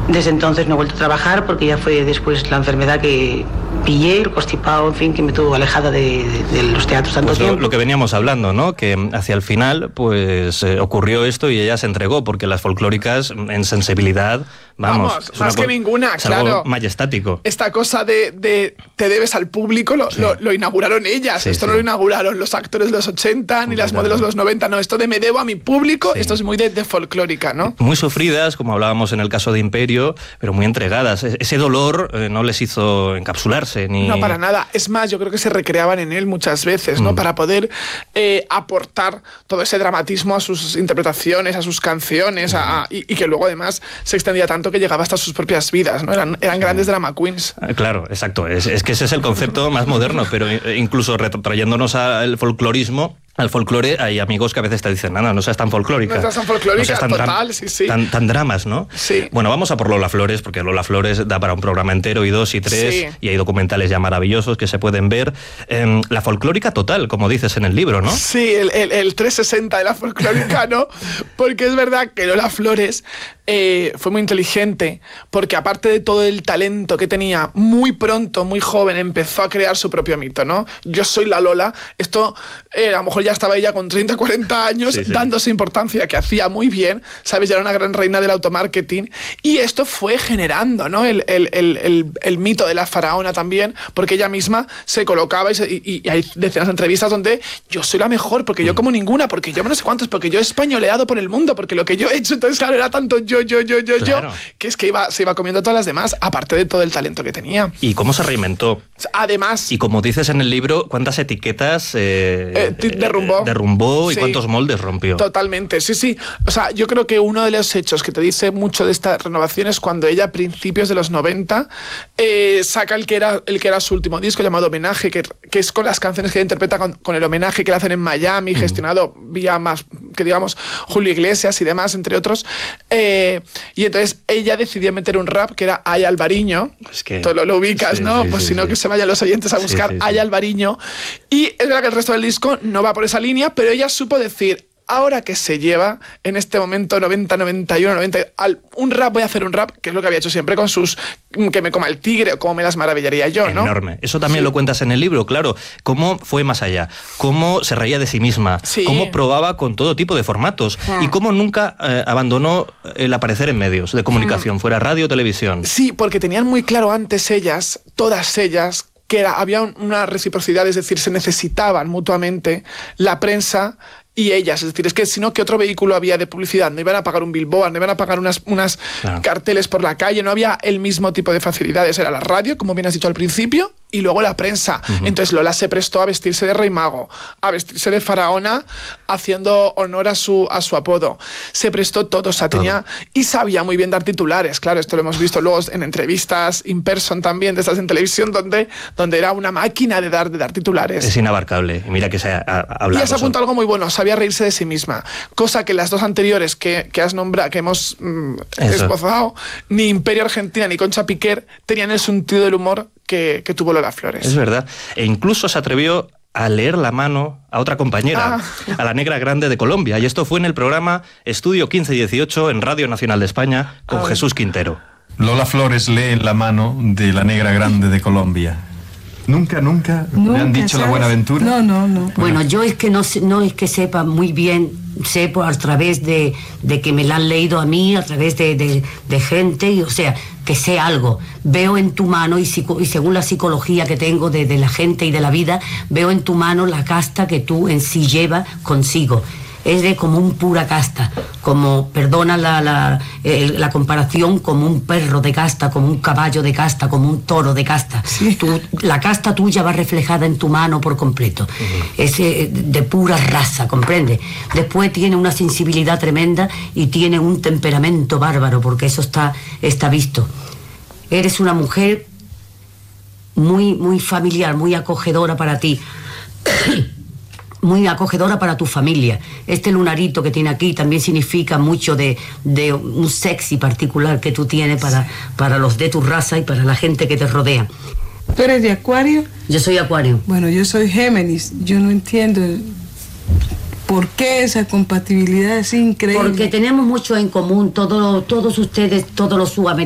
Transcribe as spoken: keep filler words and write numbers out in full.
Desde entonces no he vuelto a trabajar porque ya fue después la enfermedad que pillé, el constipado, en fin, que me tuvo alejada de, de, de los teatros tanto pues lo, tiempo. Lo que veníamos hablando, ¿no? Que hacia el final, pues eh, ocurrió esto y ella se entregó, porque las folclóricas en sensibilidad, vamos, vamos es más una, que ninguna, es claro. Algo majestático. Esta cosa de, de te debes al público lo, sí. lo, lo inauguraron ellas. Sí, esto sí. no lo inauguraron los actores de los ochenta ni las modelos de los noventa, no. Esto de me debo a mi público, sí. esto es muy de, de folclórica, ¿no? Muy sufridas, como hablábamos en el caso de Imperio, pero muy entregadas. Ese dolor eh, no les hizo encapsularse ni... No, para nada. Es más, yo creo que se recreaban en él muchas veces, ¿no? Mm. Para poder eh, aportar todo ese dramatismo a sus interpretaciones, a sus canciones, mm. a, a, y, y que luego además se extendía tanto que llegaba hasta sus propias vidas, ¿no? Eran, eran grandes drama queens. Claro, exacto. Es, es que ese es el concepto más moderno, pero incluso retrotrayéndonos al folclorismo, al folclore, hay amigos que a veces te dicen, no, no, no seas tan folclórica. No seas tan folclórica, no seas tan total, sí, sí. Tan, tan dramas, ¿no? Sí. Bueno, vamos a por Lola Flores, porque Lola Flores da para un programa entero, y dos, y tres, sí. y hay documentales ya maravillosos que se pueden ver. Eh, la folclórica total, como dices en el libro, ¿no? Sí, el, el, el trescientos sesenta de la folclórica, ¿no? Porque es verdad que Lola Flores eh, fue muy inteligente, porque aparte de todo el talento que tenía, muy pronto, muy joven, empezó a crear su propio mito, ¿no? Yo soy la Lola. Esto, eh, a lo mejor ya estaba ella con treinta, cuarenta años, sí, sí. dándose importancia, que hacía muy bien, ¿sabes? Ya era una gran reina del automarketing, y esto fue generando, ¿no? El, el, el, el, el mito de la faraona también, porque ella misma se colocaba y, se, y, y hay decenas de entrevistas donde yo soy la mejor, porque yo como ninguna, porque yo no sé cuántos, porque yo he españoleado por el mundo, porque lo que yo he hecho, entonces claro, era tanto yo, yo, yo, yo, claro. yo, que es que iba, se iba comiendo todas las demás, aparte de todo el talento que tenía. ¿Y cómo se reinventó? Además... Y como dices en el libro, ¿cuántas etiquetas eh, eh, derrumbó? derrumbó y sí. cuántos moldes rompió? Totalmente, sí, sí. O sea, yo creo que uno de los hechos que te dice mucho de esta renovación es cuando ella, a principios de los noventa, eh, saca el que, era, el que era su último disco, llamado Homenaje, que, que es con las canciones que ella interpreta con, con el homenaje que le hacen en Miami, mm. gestionado vía más, que digamos, Julio Iglesias y demás, entre otros. Eh, y entonces ella decidió meter un rap que era Ay Alvariño. Es que... Tú lo, lo ubicas, sí, ¿no? Sí, pues sí, si no, sí. que se vayan los oyentes a buscar sí, sí, sí. Ay Alvariño. Y es verdad que el resto del disco no va por esa línea, pero ella supo decir... Ahora que se lleva en este momento noventa, noventa y uno, noventa, al, un rap, voy a hacer un rap, que es lo que había hecho siempre con sus que me coma el tigre o cómo me las maravillaría yo, ¿no? Enorme. Eso también sí. lo cuentas en el libro, claro. Cómo fue más allá, cómo se reía de sí misma, sí. cómo probaba con todo tipo de formatos mm. y cómo nunca eh, abandonó el aparecer en medios de comunicación, mm. fuera radio o televisión. Sí, porque tenían muy claro antes ellas, todas ellas, que era, había una reciprocidad, es decir, se necesitaban mutuamente la prensa y ellas, es decir, es que si no, ¿qué otro vehículo había de publicidad? No iban a pagar un billboard, no iban a pagar unas, unas claro. carteles por la calle, no había el mismo tipo de facilidades, era la radio, como bien has dicho al principio, y luego la prensa. Uh-huh. Entonces Lola se prestó a vestirse de Rey Mago, a vestirse de faraona, haciendo honor a su, a su apodo. Se prestó todo, o sea, tenía... Y sabía muy bien dar titulares, claro, esto lo hemos visto luego en entrevistas in person también, de estas en televisión, donde, donde era una máquina de dar, de dar titulares. Es inabarcable, y mira que se ha, ha hablado... Y has apuntado algo muy bueno, sabía reírse de sí misma, cosa que las dos anteriores que, que has nombrado, que hemos mm, esbozado, ni Imperio Argentina ni Concha Piquer tenían el sentido del humor que, que tuvo Lola Flores. Es verdad, e incluso se atrevió a leer la mano a otra compañera, ah. a la Negra Grande de Colombia, y esto fue en el programa Estudio quince dieciocho en Radio Nacional de España con ah. Jesús Quintero. Lola Flores lee la mano de la Negra Grande de Colombia. ¿Nunca, nunca, nunca le han dicho ¿sabes? La Buenaventura? No, no, no. Bueno, yo es que no, no es que sepa muy bien, sé por, a través de, de que me la han leído a mí, a través de, de, de gente, y, o sea, que sé algo. Veo en tu mano, y, psico, y según la psicología que tengo de, de la gente y de la vida, veo en tu mano la casta que tú en sí llevas consigo. Es de como un pura casta, como, perdona la, la, eh, la comparación, como un perro de casta, como un caballo de casta, como un toro de casta. Sí. Tú, la casta tuya va reflejada en tu mano por completo. Uh-huh. Es eh, de pura raza, ¿comprende? Después tiene una sensibilidad tremenda y tiene un temperamento bárbaro, porque eso está, está visto. Eres una mujer muy, muy familiar, muy acogedora para ti. Muy acogedora para tu familia. Este lunarito que tiene aquí también significa mucho de, de un sexy particular que tú tienes para, para los de tu raza y para la gente que te rodea. ¿Tú eres de Acuario? Yo soy Acuario. Bueno, yo soy Géminis. Yo no entiendo por qué esa compatibilidad es increíble. Porque tenemos mucho en común, todo, todos ustedes, todos los sudamericanos.